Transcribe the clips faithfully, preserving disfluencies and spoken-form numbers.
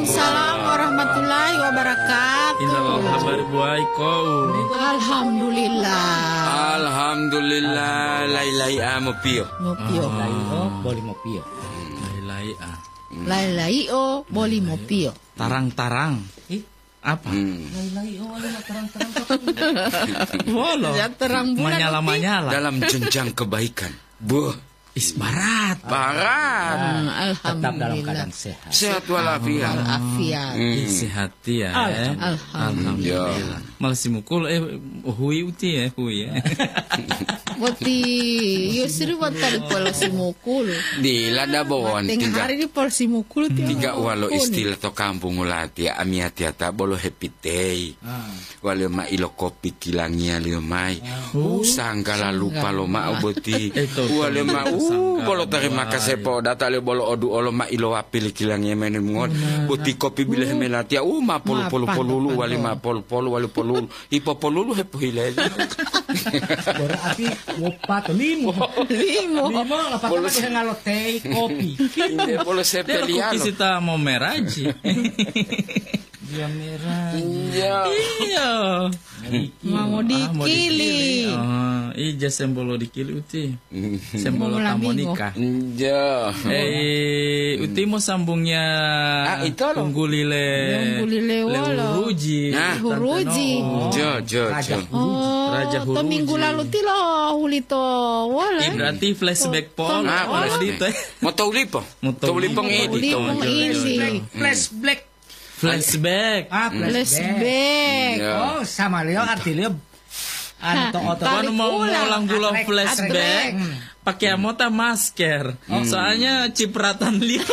Waalaikumsalam warahmatullahi wabarakatuh. Insyaallah kabar buai kau. Alhamdulillah. Alhamdulillah. Lai-lai amo pio. Mopio. Oh, boleh mau pio. Lai ah. Lai-lai o boli mopio. Tarang-tarang. Eh, Apa? Hmm. lai-lai oh, ala terang-terang. Wolo. Ya terang bulan. Menyala-menyala. Dalam jenjang kebaikan. Buh. Isbarat. Barat. Hmm, Tetap dalam Alhamdulillah. keadaan sehat. Sehat walafiat. Walafiat. Hmm. Sehati ya. eh. Alhamdulillah. Malah si mukul eh hui uti ya hui ya. Wati, yo siri watari pola si mukul. Di lada bawon Tengah tiga hari di pola si mukul tiap tiga hari walo mukul. istilah to kampung ulati ami atiata bolo happy day. Walo ma ilo kopi kilangia lio mai. Uh sanggala lupa lo ma oboti. Walo ma uh bolo terima kasih po data le bolo odu olo ma ilo apil kilangia menen ngon. Boti kopi bila melati uh ma polu polu polulu wali ma pol polu wali polulu. Ipo polulu hepo hile. Berarti wopat limo. Limo. Limo apa Boleh- bisa ngalot teh kopi. Inde bolo Dia sepeliano. kita mau meraji. Dia merah. Iya. Iya. Mau dikili. Oh, ija sembolo dikili uti. Sembolo Mau tamu lambingo. nikah. Iya. Eh, uti mau sambungnya Ah, itu loh. unggulile. Unggulile walo. Huruji. Nah. Huruji. Jo jo jo. Oh, Raja to Huruji. minggu lalu ti lo hulito wala. Ih, berarti flashback pol. Ah, Kalau flashback. di teh. Mau tahu lipo? Mau tahu Tahu lipo ngedi Lipo tahu. ini. Flash black. Flashback. Ah, Flashback. Iya. Oh, sama Leo arti Leo. Anto otot. Tarik Kalau mau ulang. ulang-ulang Atrek, flashback, atrek. pakai amota masker. Soalnya cipratan lihat.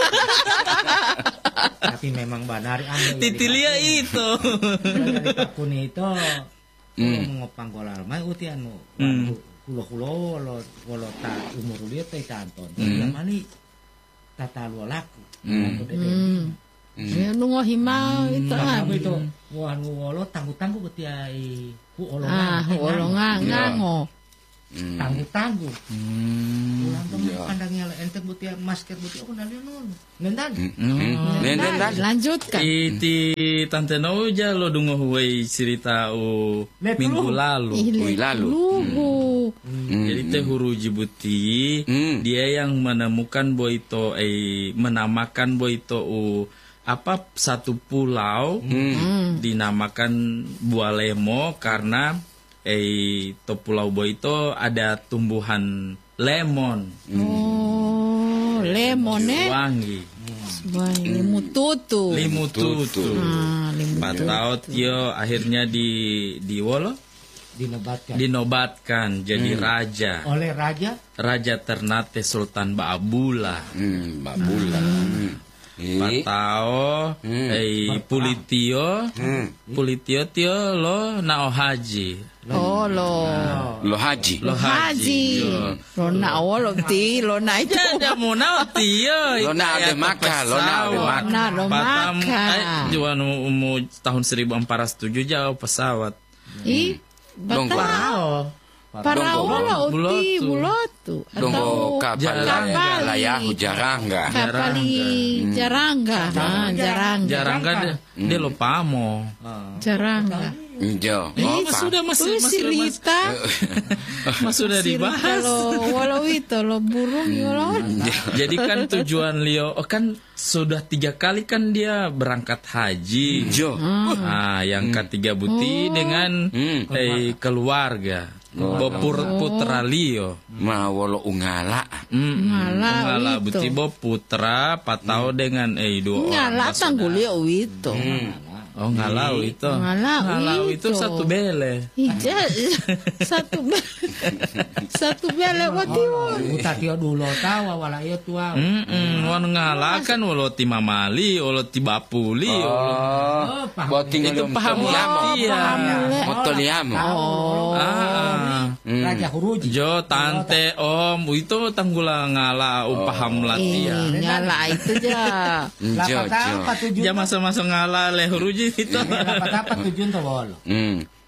Tapi memang benar anda. Titilia itu. Dari Pakun itu. Hmm. Kalau mengopang kolar mai utian mo. Hmm. Kulo-kulo wolo wolo ta umur dia teh tanton. Hmm. Mani tata lu laku. Hmm. Hmm. Ya nungo hima itu ah. Kamu itu wah wolo tanggu-tanggu betiai ku olongan. Ah, olongan ngango. Tanggu-tanggu. Hmm. Ulang dong Ya. pandangnya ente butiai masker butiai aku nali non. Nendan. Nen nen Nah, lanjutkan. Iti tante Nauja lo dungo huwei cerita o Let minggu lu. lalu. Wih, lalu. Lugu. Jadi teh Huruji Buti Hmm. dia yang menemukan Boito eh menamakan Boito o apa satu pulau dinamakan Bualemo karena eh to pulau Boito ada tumbuhan lemon Oh, lemon eh. wangi Wah, limu tutu. limu tutu. Ah, limu Patau tio akhirnya di di wolo Dinobatkan dinobatkan jadi raja oleh raja. Raja Ternate Sultan Baabula. Hmm, babula. Hmm. Eh. Patao eh Pulitio Pulitio tio lo nao haji Oh, lo. Lo haji. lo haji. Haji. Lo na lo ti, lo na itu. Ada mau nao tio. Lo na ade maka, lo na ade maka. Na lo Patam maka. eh jual umur tahun seribu empat ratus tujuh jauh pesawat. Ih, Dong bata. Parao. Para wala uti Bulotu. bulotu Donggo kapal Jarang. layahu jarang enggak? kapali jarangga, ah, jarangga, Jarang kan dia, dia lo pamo. jarangga. Jo. Eh, Apa? sudah masih Tuh masih si Rita, mas sudah dibahas. Kalau walau itu lo burung walau. Jadi kan tujuan Leo oh kan sudah tiga kali kan dia berangkat haji. Jo. Ah, yang ketiga Buti dengan Hmm. eh, keluarga. Bopur putra Leo. Ma wolo ungala. Hmm, Ngala Ngala itu. Buti bo putra patau dengan eh dua orang. Ngala bersaudara. tanggulio itu. Oh, ngalau itu. Ngalau Ngalau itu itu. satu bele. Ija satu be- satu bele wati Uta tio dulu tawa wala iyo tua. Hmm, wan ngala kan walo ti mamali, walo ti bapuli. Oh, paham. buat tinggal Itu paham liamo. dia. Moto liamo. Oh, Ah. Raja Huruji. Jo tante om itu tanggula ngala upaham latihan. ini nyala itu ja. Jo Lapat jo. apa tujuh? Ja masa-masa ngala lehuruji itu. Lapat apa tujuh tuh wolo. Hmm.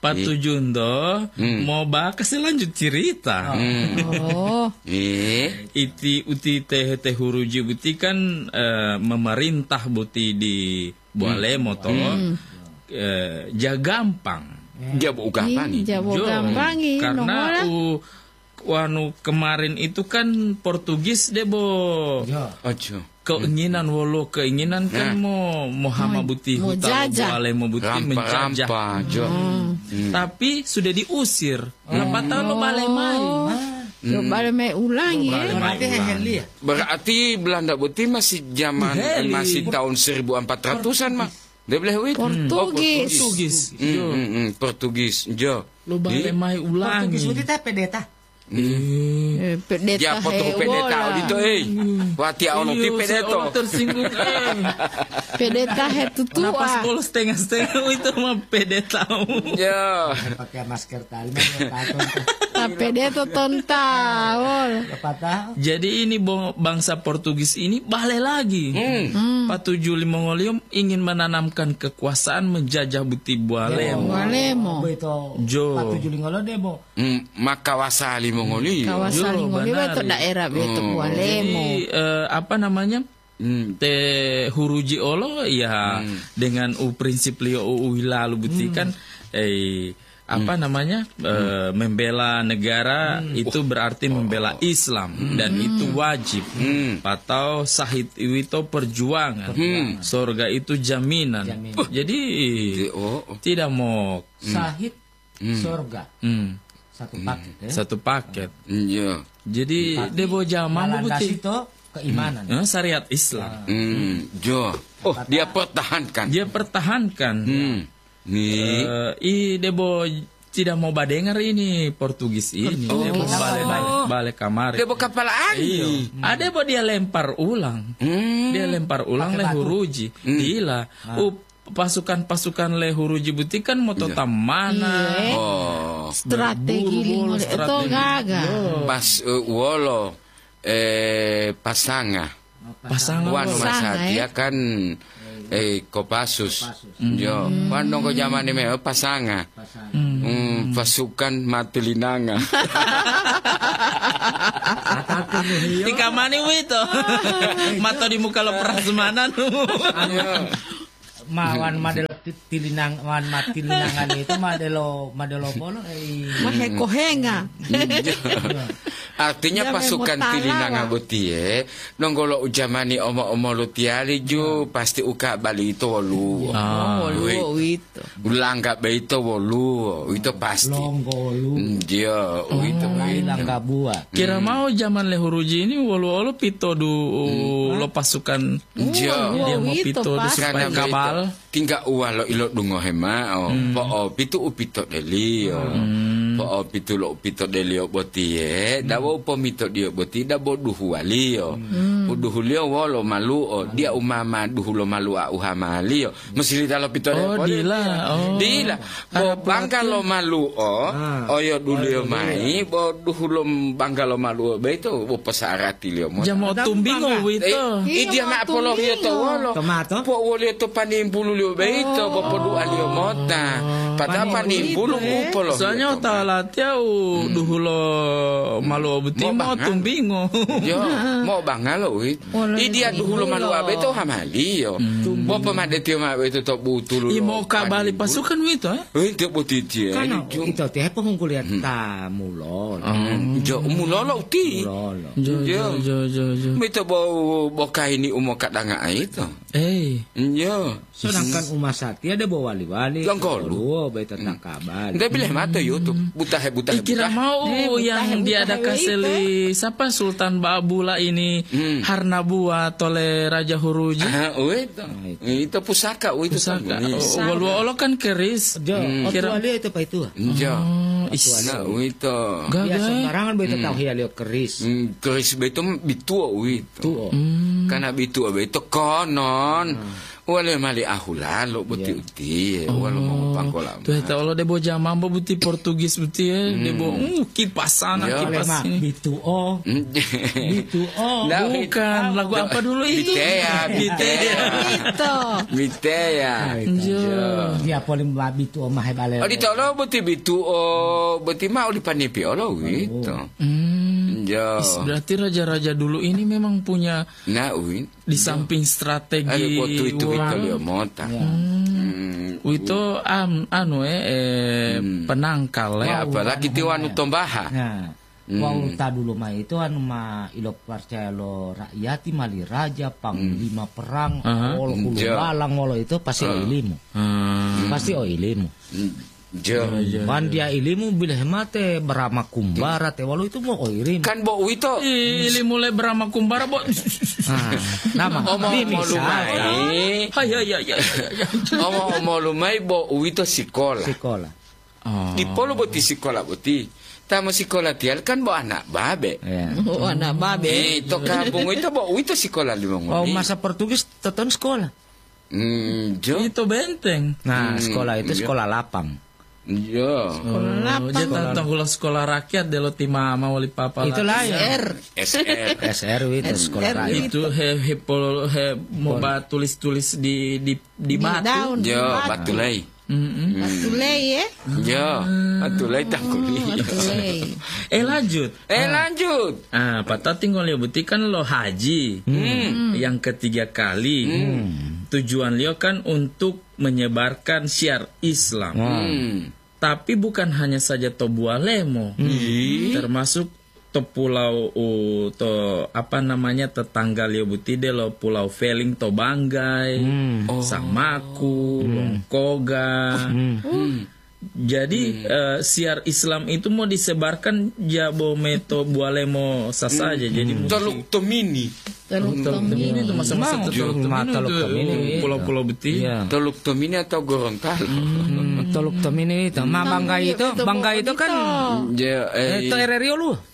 Patujundo Hmm. mau bakal lanjut cerita. Oh. Eh. Iti uti teh teh huruji buti kan eh, memerintah buti di Bualemo toh eh, jagampang. Dia mau gampang Ih, nih. jabo Jo, gampangi karena u wanu kemarin itu kan Portugis debo Jo. Ojo. keinginan wolo keinginan kan mau mau hama buti mau hutan jajah. Bualemo buti menjajah. Rampa-rampa, Jo. Tapi sudah diusir. Lepas tahun lo balai mai. Coba me ulangi ya. Berarti Henry ya? Berarti Belanda Putih masih zaman Heli. masih tahun seribu empat ratusan mah. Dia boleh wait. Portugis. Portugis. Hmm, hmm, hmm, Portugis, Jo. Lo balai mai Portugis ulangi. itu teh pedeta. Eh, Pedeta Ya foto pedeta dito eh. Wati ono ti pedeta. Iya, tersinggung eh. Pedeta he Kenapa tutua. sepuluh setengah setengah itu mah pedeta. Ya. Pakai masker tali mah patah. Ta pedeta tontawol. Patah. Jadi ini bo- bangsa Portugis ini balik lagi. Patujuli Mongolium ingin menanamkan kekuasaan menjajah buti Bualemo. Walemo. Beto. Jo. Patu Julingolo debo. Hmm, maka wasali Mongoli. Kawasan Jo, Lingoli benar. itu daerah beto Jadi Walemo. eh, apa namanya? Hmm. Te huruji olo ya dengan u prinsip lio u lalu buktikan eh apa namanya eh, membela negara itu berarti membela Islam dan itu wajib. Atau sahid itu perjuangan. Surga itu jaminan. Jadi Oh. tidak mau Sahid surga. hmm, Satu paket ya. satu paket. Ya. Jadi dia bawa jamaah Melandasi bukti itu keimanan. eh, syariat Islam. Hmm, Jo. Oh, dia pertahankan. Dia pertahankan. Hmm. Nih. Eh, i debo tidak mau badengar ini Portugis ini. Debo balik balik balik kamar. Dia buka kepala Iya. angin. Ada bo dia lempar ulang. Hmm. Dia lempar ulang le huruji. Gila. Uh, pasukan-pasukan le huruji buti kan mau totam mana. Iya. Oh. Strategi Berburu-buru, Lingoli itu strategi. gagal. Pas uh, wolo eh pasanga. Pasangan Wan Pasanga, masa eh. dia kan eh Kopassus. Jo. Wano ko zaman ni me pasanga. Hmm, pasukan Matilinanga. di kamani wito. Mato di muka lo prasmanan. Mawan madelo ti- tilinang wan matilinangan itu madelo madelo bolo eh Mahekohenga. Artinya Dia pasukan memang Tilinanga talawa. butie nonggolo ujamani omo-omo lutiari ju pasti uka bali itu wolu. Oh, lu itu. Ulangga be itu wolu. Itu pasti. longgolu Hmm, Dia, oh, itu be. langga buat. Kira mau zaman le huruji ini walu-walu pito du lo pasukan. Dia. Dia mau itu pito du pas. supaya kabal. Tinggal uah lo ilo dungo hema oh. Po o pitu upito deli oh. Po o pitu lo upito deli oh boti eh. Dawo po mito dia boti dabo duhu wali oh. Po duhu lio wo lo malu oh. Dia umama duhu lo malu a uhamali oh. Mesti dalo pito Oh, dila. Oh. Dila. Bo bangka lo malu oh. Oyo dulu yo mai bo duhu lo bangka lo malu oh. Beito bo pesarati lio mo. Jamo tumbingo wito. Eh, dia mak polo hiyo to wolo. Tomato? Po wolo to panimbulu liu beito, po podu alio mota. Pada panimbulu upolo. Soalnya talatia u duhulo malu obuti Mau mau bangan. tumbingo. Yo, mau bangalo wi. I dia duhulo malu abe to hamali yo. Bo pemade tio mak beito to butulu. I mau kabali pasukan wito eh. Eh, dia buti dia. Kan itu teh penghungkul lihat tamu lo. Jo, mulolo uti. Lolo. Jo jo jo jo jo. Beito bo bo kaini umo kadanga itu. Eh. Yo. Sedangkan umat Satya ada bawa wali-wali. Longgolu. Longgolu, beta tentang kabar. Ndak pilih mata yo tuh. Buta he buta he. Kira mau yang diadakan seli siapa Sultan Babula ini Hmm. Harnabua tole Raja Huruji. Ah, oh itu. Itu pusaka, oh itu Pusaka. Pusaka. Oh, olo kan keris. Jo, Kira- otu ali itu apa itu? Jo. Oh, is. Nah, oh itu. Ya Gagal. sembarangan beta tahu ya lihat keris. Hmm, keris beto bitua oh itu. Tuh. Karena bitu abe itu konon. Wala mali ahulan lo buti uti. Wala mau pangkolam. Tuh eta lo debo jamambo buti Portugis buti ya. Debo uh, kipasana kipas ini. Bitu o. Bitu o. Bukan lagu apa dulu ini? Bitea, bitea. Itu. Bitea. Dia paling bitu o mah bale. Oh dito lo buti bitu o buti mau dipanipi lo gitu. Hmm. Jo. Berarti raja-raja dulu ini memang punya Nah, win. di samping strategi Ada foto itu itu orang. dia mota. Hmm. Itu am, anu eh, eh penangkal Ya ya. apalagi tiwanu tombaha. Nah, wau ta dulu mah itu anu mah ilo percaya lo rakyati mali raja panglima perang olo hulu Jo. balang olo itu pasti o ilimu. Hmm. Pasti o ilimu. Jo. Man dia ilimu bila hemate berama kumbara te walau itu mau o ilimu. Kan bo wito. Ili mulai berama kumbara bo. Ah, nama Omong Bibi omong lumai. Hai hai hai hai. Omong omong lumai bo wito sekolah. sekolah. Oh. Di polo boti sekolah boti. Tama sekolah tial kan bo anak babe. Ya. Oh, anak babe. Eh, to kampung itu bo wito sekolah lima Oh ngoni. masa Portugis teton sekolah. Hmm, jo. Itu benteng. Nah, sekolah itu sekolah lapang. Jo. Oh, dia tentang gula sekolah rakyat delo ti mama wali papa. Itulah ya. R. S R. S R W itu sekolah R W. rakyat. Itu he he, pol, he mau ba tulis-tulis di di di Di batu. daun. di Jo, batu. batulai. Mm-mm. Batulei ya. Jo, batulai tangkuli. Batulei. Eh lanjut. Eh lanjut. Ah, patah tinggal ya buti kan lo haji. Yang ketiga kali. Tujuan Leo kan untuk menyebarkan syiar Islam. Hmm. Tapi bukan hanya saja to Bualemo. Termasuk to pulau uh, to apa namanya tetangga Leo buti de lo pulau Feling to Banggai, Samaku, Longkoga. Jadi eh, siar Islam itu mau disebarkan jabo meto Bualemo sasaja. Jadi mesti Toluk tomini. Teluk Teluk Tomini itu masa-masa Mau. Teluk Tomini Mata Teluk itu Tomini itu. pulau-pulau beti. Iya. Toluk tomini atau Gorontalo. Hmm, Teluk Tomini itu. Ma Banggai itu, Banggai itu kan Ja, eh, itu R R I lu.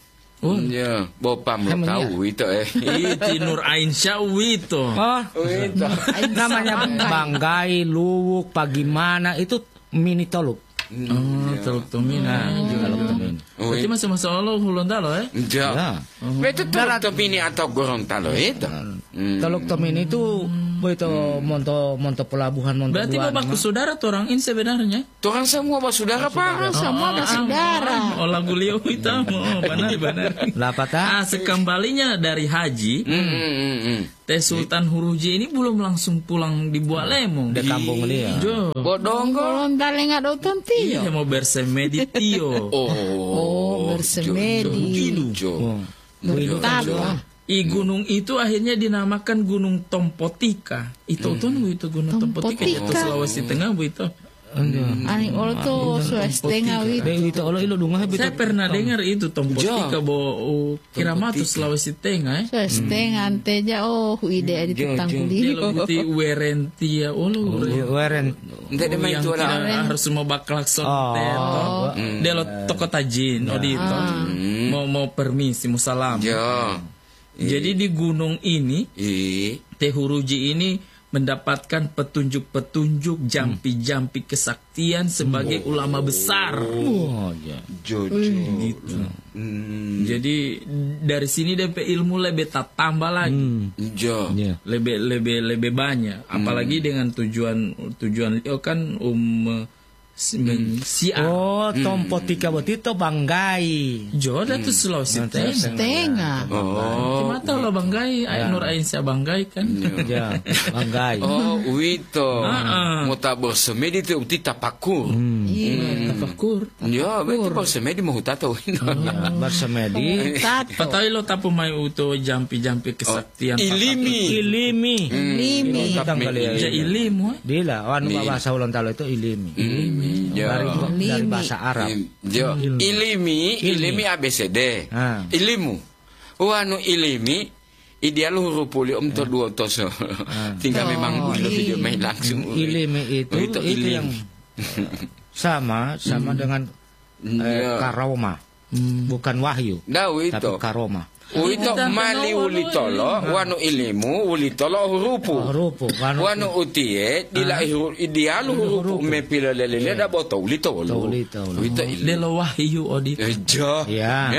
ja, Bopam lo Emang tahu itu eh. Itu Nur Ain Syawito. Oh, Itu. namanya Banggai, Luwuk, Pagimana itu mini Teluk. Oh, Teluk Tomini. Teluk Tomini. Berarti masa-masa Allah Hulondalo ya? Ja. Ya. Itu Toluk tomini atau Gorontalo itu. Hmm. Teluk Tomini itu itu monto monto pelabuhan monto Berarti kau buana. baku saudara tuh orang ini sebenarnya. Tuhan semua bersaudara pak. Semua bersaudara. Oh lagu Leo itu, oh benar-benar. Lah patah. Ah, sekembalinya dari haji, Hmm, hmm, hmm, hmm. Teh Sultan Huruji ini belum langsung pulang di Bualemo. Di kampung dia. Jo. Bodong. Gorontalo nggak ada tantio. Iya mau bersemedi tio. Oh. Oh, bersemedi. Jo. Bertapa. I gunung itu akhirnya dinamakan Gunung Tompotika. Itu tuh bu itu Gunung Tompotika itu Tompotika. Sulawesi Tengah bu itu. Ani olo tuh Sulawesi Tengah wit. Dewi itu Allah ilo dungah Saya pernah dengar itu Tompotika bo oh, Kiramatu Sulawesi Tengah. Eh. Sulawesi Tengah anteja oh ide di tentang Dia kuliah. lo buti werentia oh lo Weren. Tidak ada main yang itu lah. tidak harus mau baklakson Oh. teto. Dia lo toko tajin oh di itu. Mau mau permisi mau salam. Jo. Jadi di gunung ini Ih. Teh Huruji ini mendapatkan petunjuk-petunjuk jampi-jampi kesaktian sebagai ulama besar. Oh, ya. Jo. Gitu. Hmm. Jadi dari sini D P ilmu lebih tak tambah lagi. Jo. Iya. Lebih lebih lebih banyak. Apalagi dengan tujuan tujuan Leo kan um men- siar. Oh, Tompotika Botito Banggai. Jodoh tuh Sulawesi Tengah. Tengah. Oh. Cuma tahu lo Banggai, Ay Nur Ain Syah Banggai kan. Ya, Banggai. Oh, Wito. Ah. Mau tak bersemedi itu uti tapakur. Iya. Tafakur. Ya, betul bersemedi mau tato. Ya, bersemedi. Tato. Patai lo tapu mai uto jampi-jampi kesaktian. Ilimi. Ilimi. Limi. Ya ilimu. eh. Dila, anu bahasa Ulontalo itu ilimi. Ilimi. Jo. Dari, dari Ilimi. bahasa Arab. Jo. Ilimi, ilimi A B C D. Ah. Ilimu. Wanu ilimi ideal huruf puli om to dua toso. Tinggal memang ulo video main langsung. Ilimi itu Oh, itu itu, ilim. yang sama sama dengan eh, Ya. karoma. Bukan wahyu, Dah tapi itu. karoma. Oh itu mali uli tolo, wanu ilimu uli tolo hurupu. Hurupu. Wanu utie dila ideal hurupu mepila lele da boto uli tolo. Uli tolo. Itu lelo wahyu odi. Jo. Ya.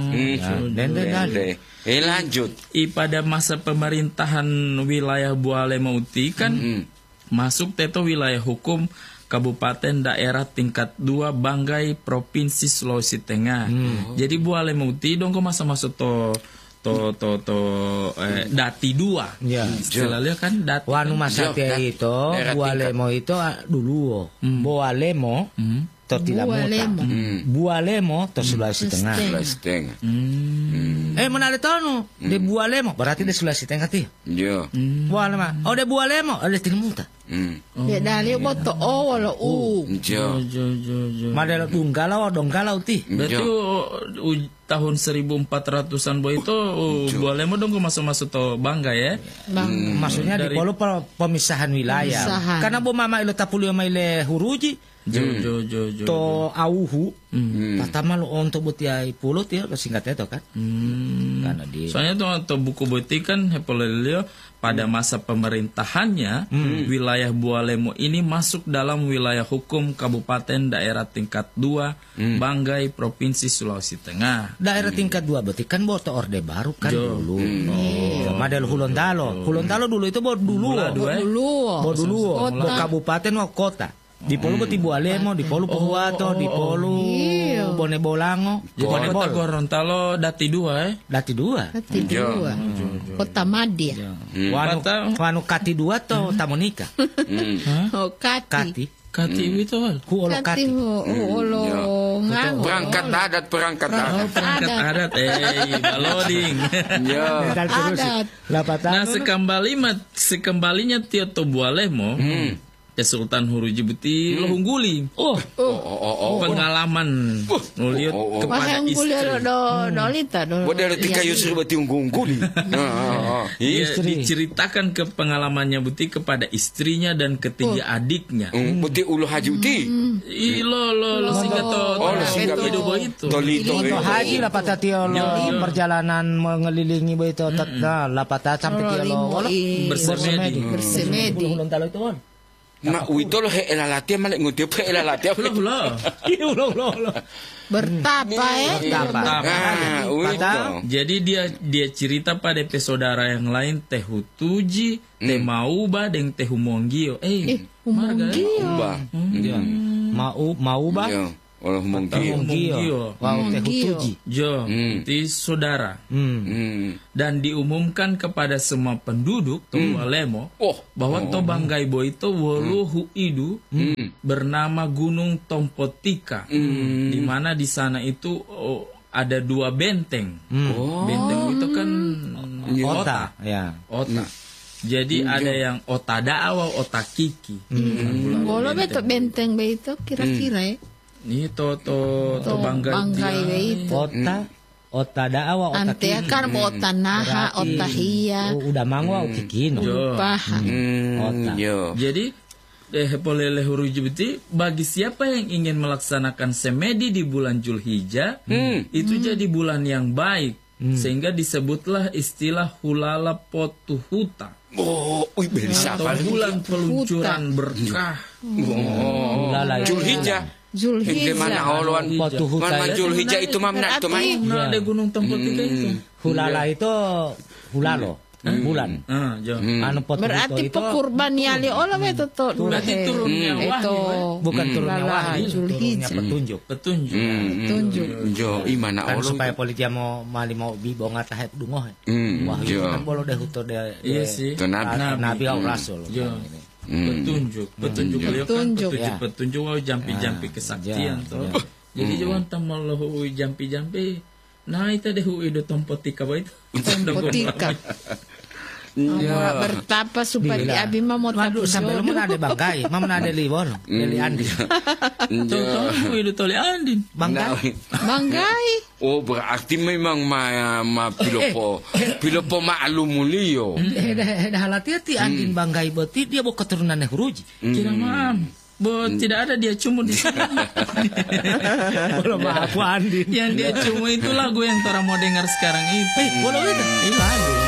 Dan dan Eh lanjut. I pada masa pemerintahan wilayah Bualemo Uti kan masuk teto wilayah hukum Kabupaten Daerah tingkat dua Banggai Provinsi Sulawesi Tengah. Hmm. Jadi Bualemo Uti dong kok masa masuk to to to to eh, dati dua. Ya. Istilahnya kan dati. Wanu masa Jo, itu Bualemo itu dulu. Hmm. Bualemo to tidak muta. Bualemo to Sulawesi Tengah. Sulawesi Tengah. Hmm. Eh mana ada tahu no? De Bualemo berarti de Sulawesi Tengah ti. Jo. Bualemo. Oh de Bualemo, ada tidak muta. Hmm. Ya dari boto o wala u. Jo. Jo jo jo. Madelo tunggalau donggalau ti. Berarti uh, uh, tahun seribu empat ratusan boy itu uh, Bualemo dong kok masuk-masuk to Banggai ya. Bang. Hmm. Maksudnya di polo pemisahan wilayah. Pemisahan. Karena bo mama ilo tapulio maile huruji. Jo jo jo jo. To auhu. Pertama lo untuk butiai pulut ya singkat itu kan. Hmm. Karena di Soalnya tuh atau buku bukti kan Hepolelio pada masa pemerintahannya hmm. wilayah Bualemo ini masuk dalam wilayah hukum Kabupaten Daerah tingkat dua hmm. Banggai Provinsi Sulawesi Tengah. Daerah tingkat dua berarti kan boto orde baru kan Jo. dulu. Hmm. Oh. Madel Hulontalo. Hulontalo dulu itu bo dulu. Dulu, eh? Dulu. Bo dulu. Kota. Bo kabupaten wo kota. Di Polo berarti Bualemo, di Polo Pohuato, di Polo Iya. Bone Bolango, Jadi Bone kota Bol. Gorontalo dati dua eh. Dati dua. Hati dua. Kota Madia. Wanu Kata- wanu kati dua to tamonika. Oh kati. Kati. Kati itu wal. Ku olo Kati kati. ho olo ngango. Perangkat adat, perangkat adat. Perangkat adat eh baloding. Jo. Mental terus. Adat. Lapatan. Nah sekembali mat, sekembalinya Tioto Bualemo ya Sultan Huruji Buti Lohungguli. Oh, Oh oh oh. Pengalaman nuliut oh, oh. kepada Wahang istri. kuliah do dolita do. Bo dari tika yusri bati ungguli. Ah. Dia Istri. diceritakan ke pengalamannya Buti kepada istrinya dan ketiga adiknya. Bati ulu haji uti. Ih lo lo lo singkat to. Oh, lo singkat to itu. itu. Tolito. Itu haji lapata tiolo Yo, yo. perjalanan mengelilingi begitu nah lapata sampai tiolo Bersemedi. Bersemedi. Ulun talo itu on. Ma uitolo he elalati malek ngutip he elalati. Lo lo. Ulo ulo ulo. Bertapa eh. Bertapa. Ah, uito. Jadi dia dia cerita pada saudara yang lain Tehu Tuji, Teh Mauba dan Tehu Monggio. Eh, Umonggi. Uba. Mau mau ba? Yo. Olah mongki. Monggio. Wow teh hutuji. Jo, Hmm. itu saudara. Hmm. Hmm. Dan diumumkan kepada semua penduduk Bualemo Oh. bahwa to Banggai Boy itu wolu huidu bernama Gunung Tompotika, di mana di sana itu oh, ada dua benteng. Oh. Benteng itu kan Ota. Ota. Ya. Ota. Jadi ada yang Ota Daawa, Ota Kiki. Bolo beto benteng beto kira-kira eh. Ini to to to To Banggai. Banggai dia. beito. Ota. Ota daawa ota Ante kini. akar ota naha ota hiya. Oh, udah mangwa ukikino. Jo. Paha. Hmm. Otak. Yo. Jadi eh, Hepolele Huruji bagi siapa yang ingin melaksanakan semedi di bulan Julhijjah, itu jadi bulan yang baik. Sehingga disebutlah istilah hulala potuhuta. Oh, uy bisa Atau apa? bulan peluncuran berkah. Oh. Ulala. Julhijjah. Zulhijjah. Mana oloan? Potu huta. Man Julhijjah itu mamna itu Berarti- man. Nah, ada gunung Tempotika itu. Hulala itu hulalo. Bulan. Ah, Jo. Anu potu Berarti itu pekurban yali olah beto to. Berarti turunnya Itu wahyu, bukan turunnya Lala, wahyu, turunnya Zulhijjah. petunjuk. petunjuk. Tunjuk. Jo, imana Kan olo. supaya politia mau mali mau bi bongat tahap dungoh. Hmm. Wahyu Jo. kan bolo deh huto deh. Iya sih. Itu nabi. Nabi au rasul. Jo. Petunjuk, petunjuk beliau kan Petunjuk. petunjuk, Ya. petunjuk wow jampi-jampi kesaktian ya, toh. ya. Jadi jangan tamal hui jampi-jampi. Nah itu deh hui do tompotika boy itu. Tompotika. Ya. Bertapa supaya di abi mah mau Waduh sampai lu mana ada bangkai, mana ada liwon, dari andi. Tuh tuh hui do toli andin. Bangkai. Banggai. Oh berarti memang ma ma pilopo pilopo ma'lumulio. Eh dah dah halati hati andin bangkai berarti dia mau keturunan Huruji. Kira mam. Bo, tidak ada dia cumu di sini. Kalau maaf Andi. Yang dia cumu itu lagu yang orang mau dengar sekarang itu. Eh, boleh itu. Ini lagu.